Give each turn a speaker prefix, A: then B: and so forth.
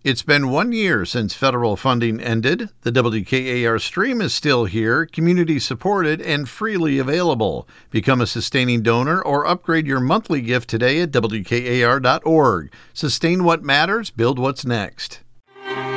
A: It's been 1 year since federal funding ended. The WKAR stream is still here, community-supported, and freely available. Become a sustaining donor or upgrade your monthly gift today at WKAR.org. Sustain what matters, build what's next.